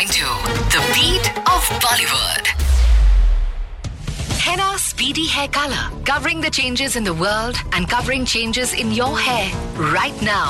106.2, the beat of Bollywood. Henna Speedy Hair Color, covering the changes in the world and covering changes in your hair right now.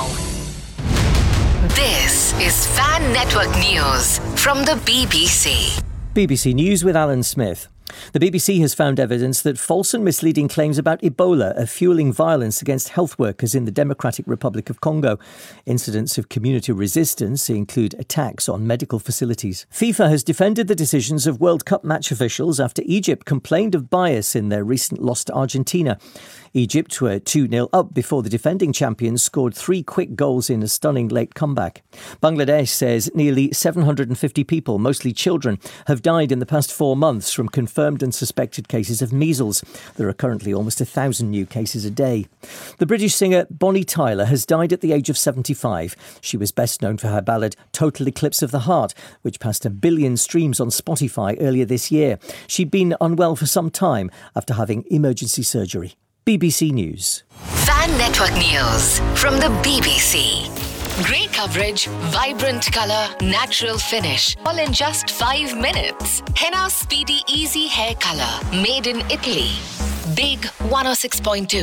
This is Fan Network News from the BBC. BBC News with Alan Smith. The BBC has found evidence that false and misleading claims about Ebola are fueling violence against health workers in the Democratic Republic of Congo. Incidents of community resistance include attacks on medical facilities. FIFA has defended the decisions of World Cup match officials after Egypt complained of bias in their recent loss to Argentina. Egypt were 2-0 up before the defending champions scored 3 quick goals in a stunning late comeback. Bangladesh says nearly 750 people, mostly children, have died in the past 4 months from confirmed and suspected cases of measles. There are currently almost 1,000 new cases a day. The British singer Bonnie Tyler has died at the age of 75. She was best known for her ballad Total Eclipse of the Heart, which passed 1 billion streams on Spotify earlier this year. She'd been unwell for some time after having emergency surgery. BBC News. Fan Network News from the BBC. Great coverage, vibrant colour, natural finish, all in just 5 minutes. Henna Speedy Easy Hair Color, made in Italy. Big 106.2.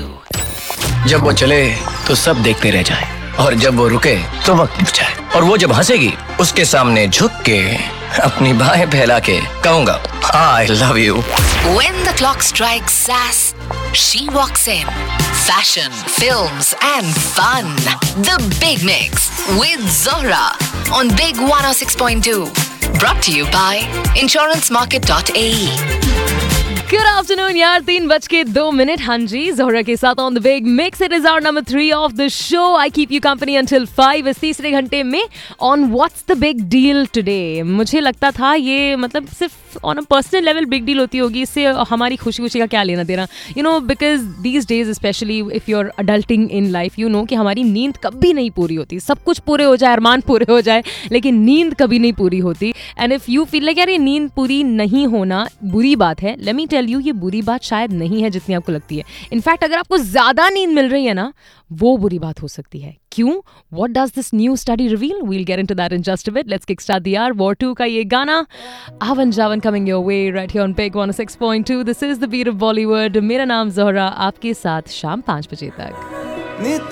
जब वो चले तो सब देखते रह जाएं, और जब वो रुके तो वक्त रुक जाए, और वो जब हंसेगी उसके सामने झुक के अपनी बाहें फैला के कहूँगा I love you. When the clock strikes sass, she walks in. Fashion, films and fun. The Big Mix with Zohra on Big 106.2. Brought to you by insurancemarket.ae. Good afternoon, यार 3:02. हाँ जी, ज़ोहरा के साथ on the big mix. It is our number 3 of the show. I keep you company until 5. इस तीसरे घंटे में on what's the big deal today. मुझे लगता था ये मतलब सिर्फ on a personal level big deal होती होगी. इससे हमारी खुशी का क्या लेना देना. You know, because these days especially if you're adulting in life, you know कि हमारी नींद कभी नहीं पूरी होती. सब कुछ पूरे हो जाए, अरमान पूरे हो जाए, लेकिन नींद कभी नहीं पूरी होती. And if you feel like यार ये नींद पूरी नहीं होना बुरी बात है, let me tell you, ये बुरी बात शायद नहीं है जितनी आपको लगती है. इनफैक्ट अगर आपको ज्यादा नींद मिल रही है ना, वो बुरी बात हो सकती है. क्यों? What does this new study reveal? We'll get into that in just a bit. Let's kickstart the hour. War 2 का ये गाना Avan Javan coming your way right here on Big 106.2. This is the beat of Bollywood. मेरा नाम ज़ोहरा, आपके साथ शाम 5 बजे तक.